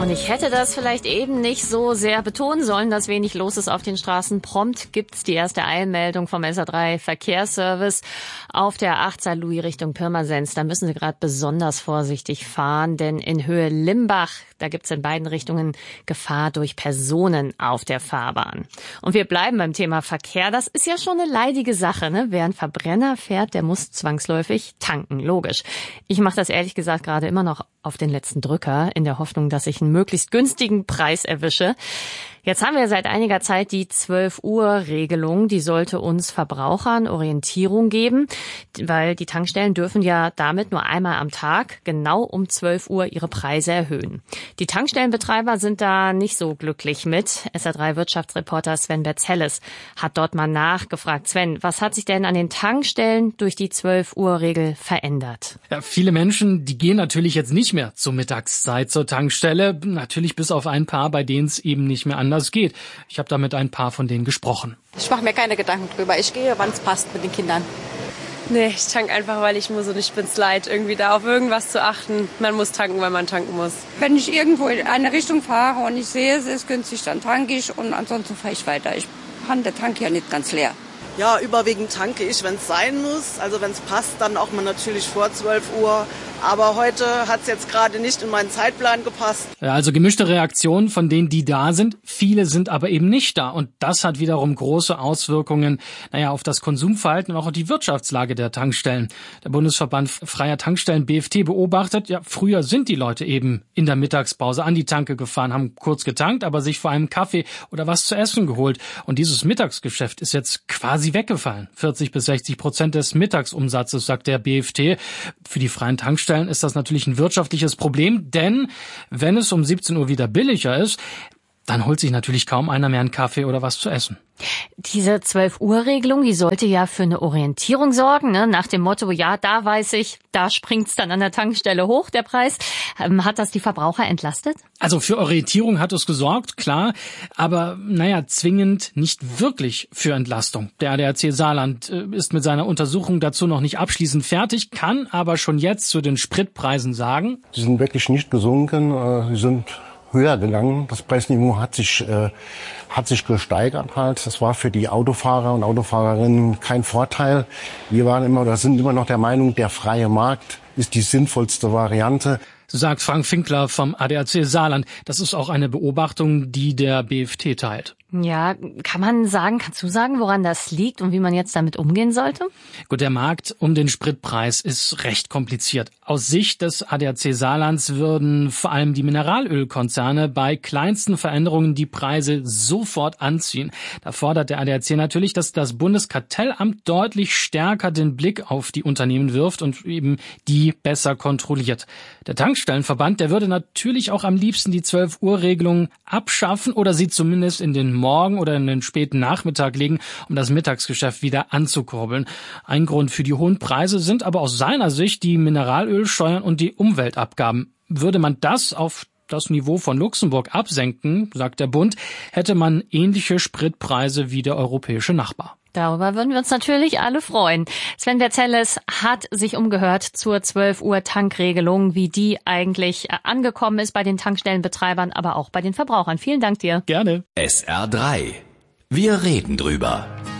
Und ich hätte das vielleicht eben nicht so sehr betonen sollen, dass wenig los ist auf den Straßen. Prompt gibt's die erste Eilmeldung vom SA3 Verkehrsservice auf der 8 St. Louis Richtung Pirmasens. Da müssen Sie gerade besonders vorsichtig fahren, denn in Höhe Limbach, da gibt's in beiden Richtungen Gefahr durch Personen auf der Fahrbahn. Und wir bleiben beim Thema Verkehr. Das ist ja schon eine leidige Sache, ne? Wer einen Verbrenner fährt, der muss zwangsläufig tanken, logisch. Ich mache das ehrlich gesagt gerade immer noch auf den letzten Drücker, in der Hoffnung, dass ich einen möglichst günstigen Preis erwische. Jetzt haben wir seit einiger Zeit die 12-Uhr-Regelung. Die sollte uns Verbrauchern Orientierung geben, weil die Tankstellen dürfen ja damit nur einmal am Tag genau um 12 Uhr ihre Preise erhöhen. Die Tankstellenbetreiber sind da nicht so glücklich mit. SA3-Wirtschaftsreporter Sven Betzelles hat dort mal nachgefragt. Sven, was hat sich denn an den Tankstellen durch die 12-Uhr-Regel verändert? Ja, viele Menschen, die gehen natürlich jetzt nicht mehr zur Mittagszeit zur Tankstelle. Natürlich bis auf ein paar, bei denen es eben nicht mehr anders geht. Ich habe da mit ein paar von denen gesprochen. Ich mache mir keine Gedanken drüber. Ich gehe, wann es passt mit den Kindern. Nee, ich tanke einfach, weil ich muss und ich bin's leid, irgendwie da auf irgendwas zu achten. Man muss tanken, weil man tanken muss. Wenn ich irgendwo in eine Richtung fahre und ich sehe, es ist günstig, dann tanke ich und ansonsten fahre ich weiter. Ich habe den Tank ja nicht ganz leer. Ja, überwiegend tanke ich, wenn es sein muss. Also wenn es passt, dann auch mal natürlich vor 12 Uhr. Aber heute hat es jetzt gerade nicht in meinen Zeitplan gepasst. Ja, also gemischte Reaktionen von denen, die da sind. Viele sind aber eben nicht da. Und das hat wiederum große Auswirkungen, auf das Konsumverhalten und auch auf die Wirtschaftslage der Tankstellen. Der Bundesverband Freier Tankstellen BFT beobachtet, früher sind die Leute eben in der Mittagspause an die Tanke gefahren, haben kurz getankt, aber sich vor allem Kaffee oder was zu essen geholt. Und dieses Mittagsgeschäft ist jetzt quasi weggefallen. 40-60% des Mittagsumsatzes, sagt der BFT. Für die freien Tankstellen ist das natürlich ein wirtschaftliches Problem, denn wenn es um 17 Uhr wieder billiger ist, dann holt sich natürlich kaum einer mehr einen Kaffee oder was zu essen. Diese 12-Uhr-Regelung, die sollte ja für eine Orientierung sorgen, ne? Nach dem Motto, ja, da weiß ich, da springt's dann an der Tankstelle hoch, der Preis. Hat das die Verbraucher entlastet? Also für Orientierung hat es gesorgt, klar, aber zwingend nicht wirklich für Entlastung. Der ADAC Saarland ist mit seiner Untersuchung dazu noch nicht abschließend fertig, kann aber schon jetzt zu den Spritpreisen sagen: Sie sind wirklich nicht gesunken, sie sind höher gegangen. Das Preisniveau hat sich gesteigert halt. Das war für die Autofahrer und Autofahrerinnen kein Vorteil. Wir sind immer noch der Meinung, der freie Markt ist die sinnvollste Variante. Sagt Frank Finkler vom ADAC Saarland. Das ist auch eine Beobachtung, die der BFT teilt. Ja, kannst du sagen, woran das liegt und wie man jetzt damit umgehen sollte? Gut, der Markt um den Spritpreis ist recht kompliziert. Aus Sicht des ADAC Saarlands würden vor allem die Mineralölkonzerne bei kleinsten Veränderungen die Preise sofort anziehen. Da fordert der ADAC natürlich, dass das Bundeskartellamt deutlich stärker den Blick auf die Unternehmen wirft und eben die besser kontrolliert. Der Tankstellenverband, der würde natürlich auch am liebsten die 12-Uhr-Regelung abschaffen oder sie zumindest in den Morgen oder in den späten Nachmittag legen, um das Mittagsgeschäft wieder anzukurbeln. Ein Grund für die hohen Preise sind aber aus seiner Sicht die Mineralölsteuern und die Umweltabgaben. Würde man das auf das Niveau von Luxemburg absenken, sagt der Bund, hätte man ähnliche Spritpreise wie der europäische Nachbar. Darüber würden wir uns natürlich alle freuen. Sven Betzelles hat sich umgehört zur 12-Uhr-Tankregelung, wie die eigentlich angekommen ist bei den Tankstellenbetreibern, aber auch bei den Verbrauchern. Vielen Dank dir. Gerne. SR3. Wir reden drüber.